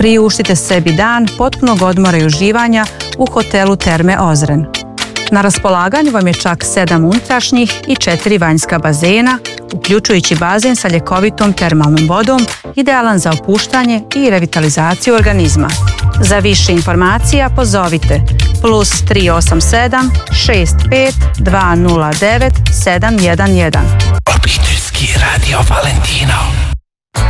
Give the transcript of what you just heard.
priuštite sebi dan potpunog odmora i uživanja u hotelu Terme Ozren. Na raspolaganju vam je čak 7 unutrašnjih i 4 vanjska bazena, uključujući bazen sa ljekovitom termalnom vodom, idealan za opuštanje i revitalizaciju organizma. Za više informacija pozovite +387 65 209 711. Obiteljski radio Valentino.